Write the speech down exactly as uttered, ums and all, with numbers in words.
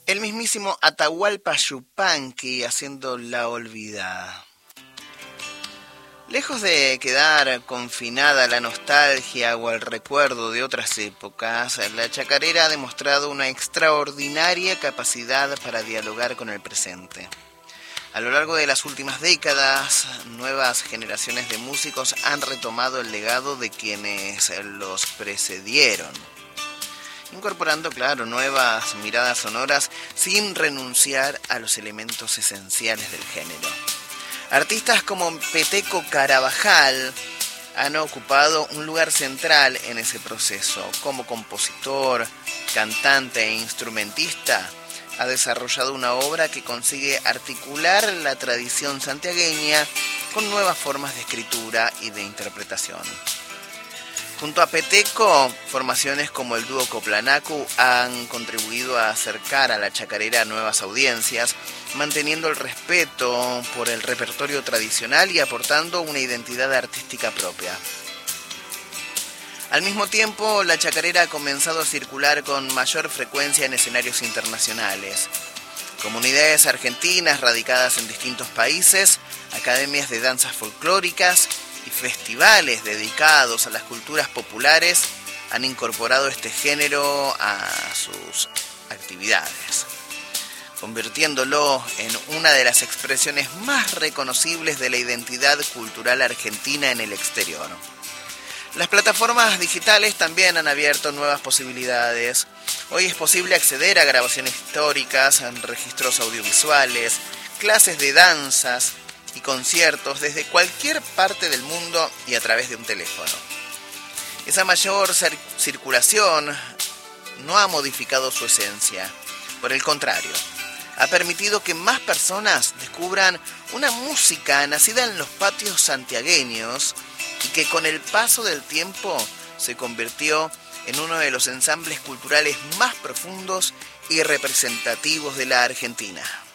El mismísimo Atahualpa Yupanqui haciendo La Olvidada. Lejos de quedar confinada a la nostalgia o al recuerdo de otras épocas, la chacarera ha demostrado una extraordinaria capacidad para dialogar con el presente. A lo largo de las últimas décadas, nuevas generaciones de músicos han retomado el legado de quienes los precedieron, incorporando, claro, nuevas miradas sonoras sin renunciar a los elementos esenciales del género. Artistas como Peteco Carabajal han ocupado un lugar central en ese proceso. Como compositor, cantante e instrumentista, ha desarrollado una obra que consigue articular la tradición santiagueña con nuevas formas de escritura y de interpretación. Junto a Peteco, formaciones como el dúo Coplanacu han contribuido a acercar a la chacarera a nuevas audiencias, manteniendo el respeto por el repertorio tradicional y aportando una identidad artística propia. Al mismo tiempo, la chacarera ha comenzado a circular con mayor frecuencia en escenarios internacionales. Comunidades argentinas radicadas en distintos países, academias de danzas folclóricas y festivales dedicados a las culturas populares han incorporado este género a sus actividades, convirtiéndolo en una de las expresiones más reconocibles de la identidad cultural argentina en el exterior. Las plataformas digitales también han abierto nuevas posibilidades. Hoy es posible acceder a grabaciones históricas, a registros audiovisuales, clases de danzas y conciertos desde cualquier parte del mundo y a través de un teléfono. Esa mayor circulación no ha modificado su esencia. Por el contrario, ha permitido que más personas descubran una música nacida en los patios santiagueños y que con el paso del tiempo se convirtió en uno de los ensambles culturales más profundos y representativos de la Argentina.